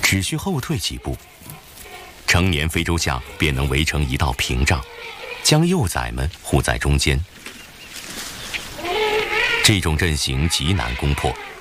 只需后退几步，成年非洲象便能围成一道屏障，将幼崽们护在中间。这种阵型极难攻破，